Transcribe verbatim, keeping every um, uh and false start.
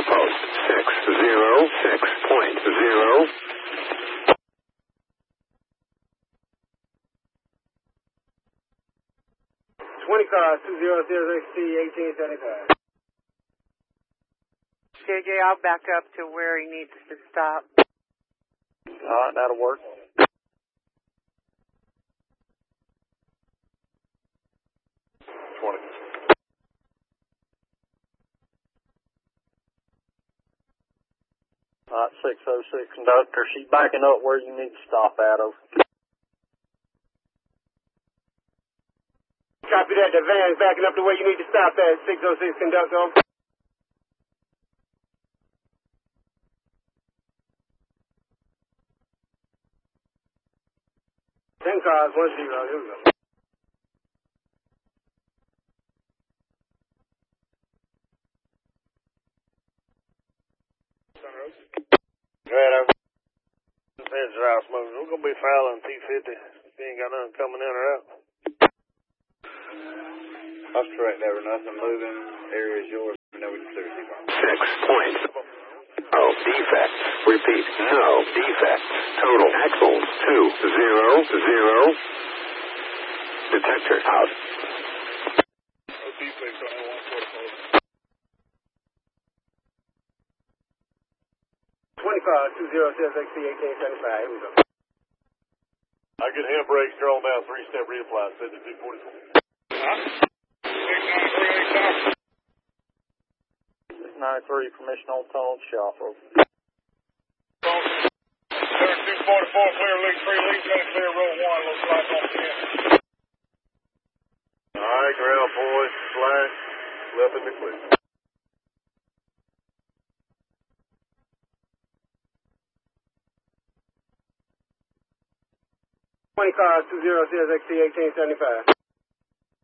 Milepost six zero six point zero. twenty cars, two zero zero X T eighteen seventy-five. J J, I'll back up to where he needs to stop. All right, that'll work. twenty. All right, six oh six conductor, she's backing up where you need to stop at, over. Copy that, the van's backing up to where you need to stop at, six oh six conductor. ten cars, one zero, here we go. Go ahead, over. Heads are out smoking. We're going to be fouling T fifty. If you ain't got nothing coming in or out. That's correct, never nothing moving. Area is yours. No, we can clear it. Six points. No defects. Repeat. No defects. Total axles two zero zero. Detector out. No defects on that one forty-four. twenty cars, two zero zero X T eighteen seventy-five, here we go. I get handbrakes, draw them out, three-step reapply, send it to two forty-four. six ninety-three, permission on tunnel to shop, over. two forty-four, clear leak three, leak gonna clear row one, looks like on ten. Alright, ground point, slash, left in the clear. twenty cars, two zero zero X T eighteen seventy-five.